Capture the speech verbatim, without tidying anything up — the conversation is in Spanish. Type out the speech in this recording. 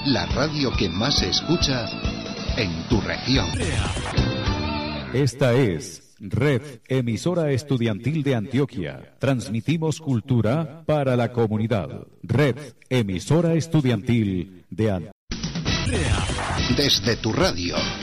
la radio que más se escucha en tu región. Esta es Red Emisora Estudiantil de Antioquia. Transmitimos cultura para la comunidad. Red Emisora Estudiantil de Antioquia. Desde tu radio,